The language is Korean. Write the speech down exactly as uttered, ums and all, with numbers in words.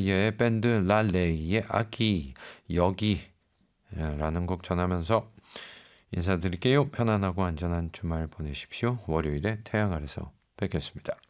이어의 밴드 랄레이의 아기, 여기라는 곡 전하면서 인사드릴게요. 편안하고 안전한 주말 보내십시오. 월요일에 태양 아래서 뵙겠습니다.